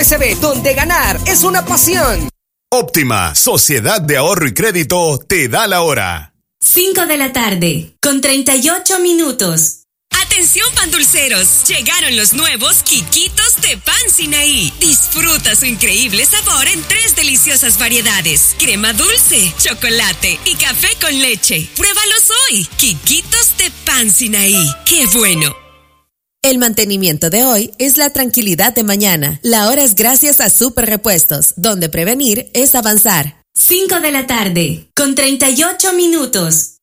SB, donde ganar es una pasión. Óptima, Sociedad de Ahorro y Crédito, te da la hora. 5 de la tarde, con 38 minutos. Atención pandulceros, llegaron los nuevos Quiquitos de Pan Sinaí. Disfruta su increíble sabor en 3 deliciosas variedades: crema dulce, chocolate y café con leche. Pruébalos hoy. Quiquitos de Pan Sinaí. ¡Qué bueno! El mantenimiento de hoy es la tranquilidad de mañana. La hora es gracias a Super Repuestos, donde prevenir es avanzar. 5 de la tarde, con 38 minutos.